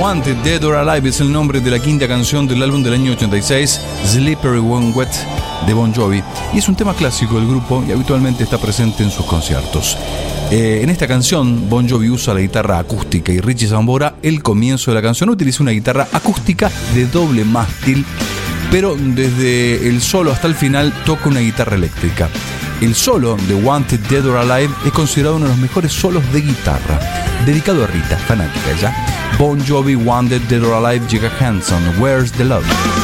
Wanted, Dead or Alive es el nombre de la quinta canción del álbum del año 86, Slippery When Wet, de Bon Jovi, y es un tema clásico del grupo y habitualmente está presente en sus conciertos. En esta canción, Bon Jovi usa la guitarra acústica y Richie Sambora, el comienzo de la canción, utiliza una guitarra acústica de doble mástil, pero desde el solo hasta el final toca una guitarra eléctrica. El solo de Wanted, Dead or Alive es considerado uno de los mejores solos de guitarra, dedicado a Rita, fanática ya. Bon Jovi, Wanted, Dead or Alive, Jigga Hanson, Where's the Love?